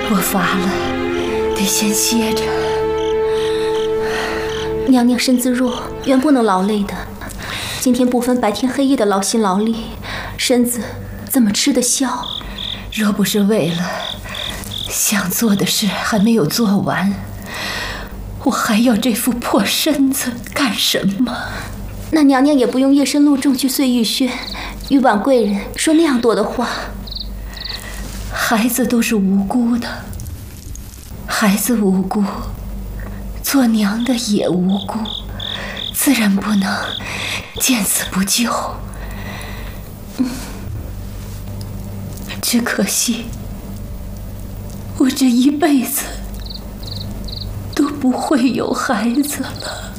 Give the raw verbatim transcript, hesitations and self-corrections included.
我乏了，得先歇着。 娘娘身子弱，原不能劳累的。今天不分白天黑夜的劳心劳力，身子怎么吃得消？ 若不是为了想做的事还没有做完，我还要这副破身子干什么？ 那娘娘也不用夜深露重去碎玉轩，与婉贵人说那样多的话。 孩子都是无辜的，孩子无辜，做娘的也无辜，自然不能见死不救。嗯，只可惜我这一辈子都不会有孩子了。